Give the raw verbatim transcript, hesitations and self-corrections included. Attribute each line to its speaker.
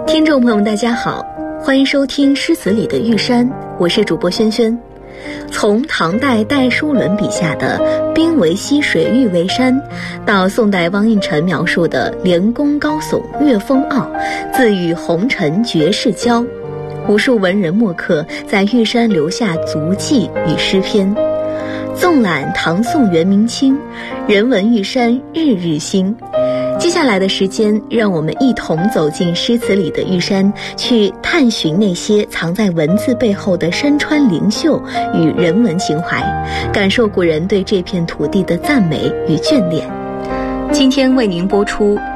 Speaker 1: 听众朋友们大家好，欢迎收听诗词里的玉山，我是主播轩轩。从唐代戴叔伦笔下的兵为溪水玉为山，到宋代汪应辰描述的连峰高耸岳风傲，自与红尘绝世交，无数文人墨客在玉山留下足迹与诗篇。纵览唐宋元明清，人文玉山日日新。接下来的时间，让我们一同走进诗词里的玉山，去探寻那些藏在文字背后的山川灵秀与人文情怀，感受古人对这片土地的赞美与眷恋。今天为您播出